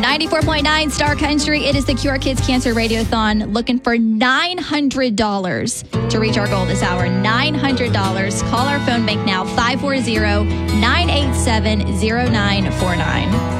94.9 Star Country. It is the Cure Kids Cancer Radiothon, looking for $900 to reach our goal this hour. $900. Call our phone bank now, 540-987-0949.